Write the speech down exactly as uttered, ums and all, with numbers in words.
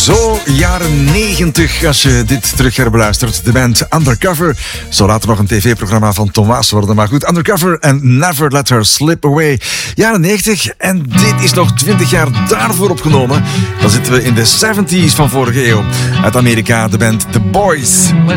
Zo jaren negentig als je dit terug herbeluistert. De band Undercover. Zou later nog een tv-programma van Thomas worden. Maar goed, Undercover en Never Let Her Slip Away. Jaren negentig en dit is nog twintig jaar daarvoor opgenomen. Dan zitten we in de zeventig van vorige eeuw. Uit Amerika de band The Boys.